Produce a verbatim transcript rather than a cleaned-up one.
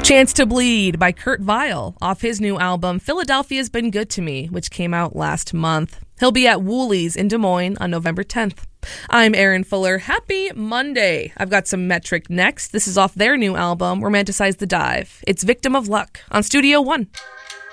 Chance to Bleed by Kurt Vile off his new album Philadelphia's Been Good to Me, which came out last month. He'll be at Woolies in Des Moines on November tenth. I'm Erin Fuller. Happy Monday. I've got some Metric next. This is off their new album, Romanticize the Dive. It's Victim of Luck on Studio One.